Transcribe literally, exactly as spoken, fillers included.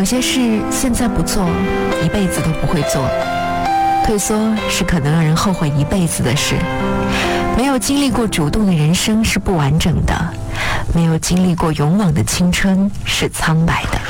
有些事现在不做，一辈子都不会做。退缩是可能让人后悔一辈子的事。没有经历过主动的人生是不完整的，没有经历过勇往的青春是苍白的。